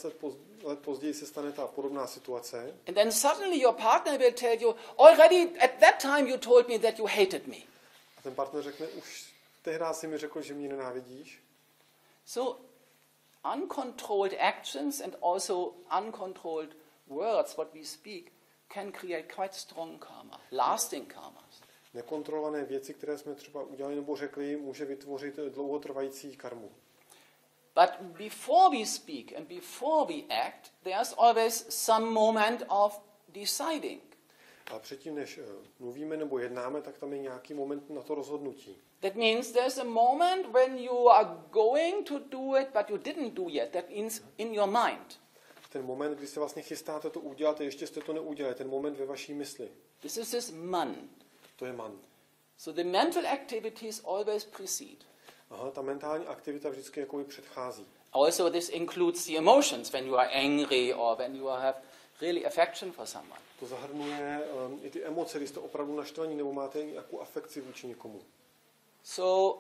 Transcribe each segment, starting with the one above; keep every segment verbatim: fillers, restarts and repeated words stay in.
let, poz, let později se stane ta podobná situace. And then suddenly your partner will tell you, already at that time you told me that you hated me. A ten partner řekne, už tehdy si mi řekl, že mě nenávidíš. So uncontrolled actions and also uncontrolled words, what we speak, can create quite strong karma, lasting karmas. Nekontrolované věci, které jsme třeba udělali nebo řekli, může vytvořit dlouhotrvající karmu. But before we speak and before we act, there's always some moment of deciding. A předtím, než mluvíme nebo jednáme, tak tam je nějaký moment na to rozhodnutí. That means there's a moment when you are going to do it, but you didn't do yet. That means in your mind. Ten moment, kdy se vlastně chystáte to udělat, a ještě jste to neudělali, ten moment ve vaší mysli. This is this man. To je man. So the mental activities always precede. Aha, ta mentální aktivita vždycky jakoby předchází. Also this includes the emotions when you are angry or when you have really affection for someone. To zahrnuje um, i ty emoce, když jste opravdu naštvaní nebo máte nějakou afekci vůči někomu. So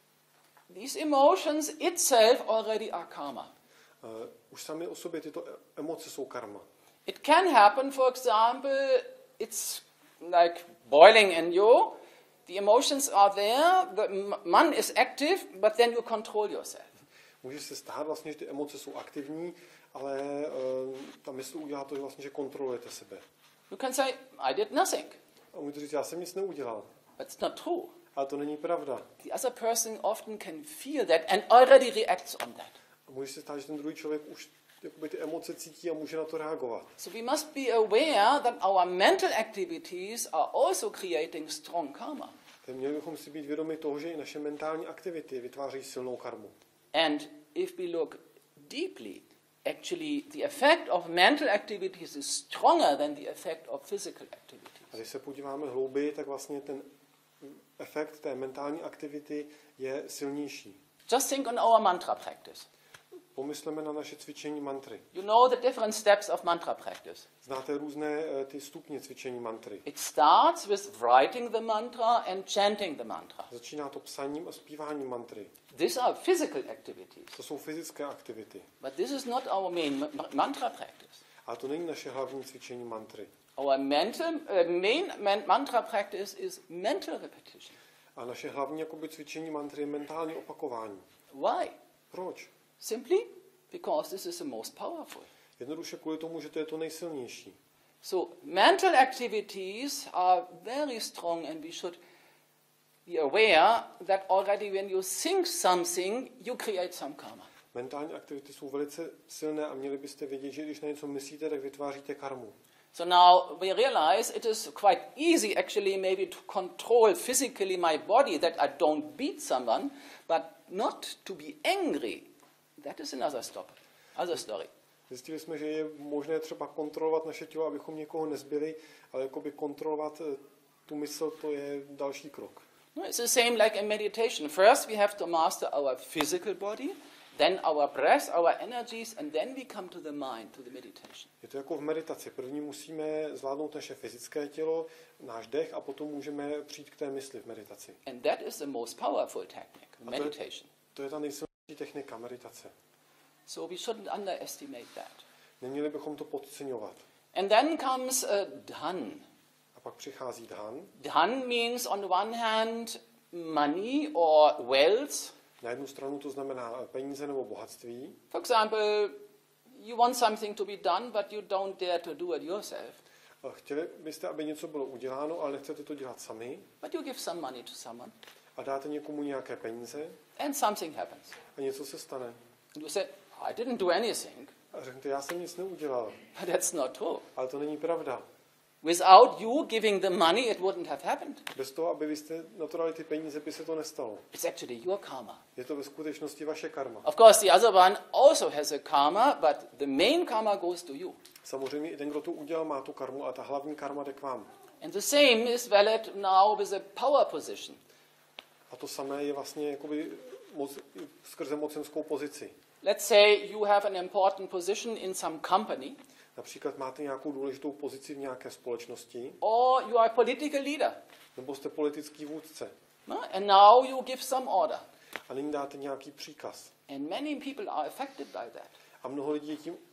these emotions itself already are karma. Uh, už sami o sobě tyto emoce jsou karma. It can happen, for example, it's like boiling in you. The emotions are there, the man is active, but then you control yourself. Může se stát vlastně, že ty emoce jsou aktivní, ale uh, ta mysl udělá to, že vlastně, že kontrolujete sebe. You can say, I did nothing. A můžete říct, já jsem nic neudělal. But it's not true. Ale to není pravda. The other person often can feel that and already reacts on that. A může se stát, že ten druhý člověk už jakoby ty emoce cítí a může na to reagovat. So we must be aware that our mental activities are also creating strong karma. Tak měli bychom si být vědomi toho, že i naše mentální aktivity vytvářejí silnou karmu. And if we look deeply, actually the effect of mental activities is stronger than the effect of physical activities. A když se podíváme hlouběji, tak vlastně ten efekt té mentální aktivity je silnější. Just think on our mantra practice. Pomysleme na naše cvičení mantry. You know the different steps of mantra practice. Znáte různé ty stupně cvičení mantry. It starts with writing the mantra and chanting the mantra. Začíná to psaním a zpíváním mantry. These are physical activities. To jsou fyzické aktivity. But this is not our main mantra practice. Ale to není naše hlavní cvičení mantry. Our mental, uh, main man, mantra practice is mental repetition. A naše hlavní jakoby cvičení mantry je mentální opakování. Why? Proč? Simply because this is the most powerful. Jednoduše kvůli tomu, že to je to nejsilnější. So mental activities are very strong and we should be aware that already when you think something, you create some karma. Mentální aktivity jsou velice silné a měli byste vědět, že když na něco myslíte, tak vytváříte karmu. So now we realize it is quite easy actually maybe to control physically my body that I don't beat someone, but not to be angry. That is another stop, other story. Zjistili jsme, že je možné třeba kontrolovat naše tělo, abychom někoho nezbili, ale jakoby kontrolovat tu mysl, to je další krok. No, it's the same like in meditation. First we have to master our physical body, then our breath, our energies, and then we come to the mind, to the meditation. Je to jako v meditaci. První musíme zvládnout naše fyzické tělo, náš dech a potom můžeme přijít k té mysli v meditaci. And that is the most powerful technique, meditation. To je ta nejsilnější technika meditace. So we shouldn't underestimate that. Neměli bychom to podceňovat. And then comes uh, dhan. A pak přichází dhan. Dhan means on the one hand money or wealth. Na jednu stranu to znamená peníze nebo bohatství. For example, you want something to be done, but you don't dare to do it yourself. Chtěli byste, aby něco bylo uděláno, ale nechcete to dělat sami. But you give some money to someone. A dáte někomu nějaké peníze. And something happens. A něco se stane. And you say, I didn't do anything. A řeknete, já jsem nic neudělal. But that's not true. Ale to není pravda. Without you giving the money, it wouldn't have happened. Bez toho, aby vy jste na to dali ty peníze, by se to nestalo. It's actually your karma. Je to ve skutečnosti vaše karma. Of course, the other one also has a karma, but the main karma goes to you. Samozřejmě i ten, kdo to udělal, má tu karmu, ale ta hlavní karma jde k vám. And the same is valid now with a power position. A to samé je vlastně jakoby moc, skrze mocenskou pozici. Let's say you have an important position in some company. Například máte nějakou důležitou pozici v nějaké společnosti. Or you are a political leader. Nebo jste politický vůdce. No? And now you give some order. A nyní dáte nějaký příkaz. And many people are affected by that. A mnoho lidí je tím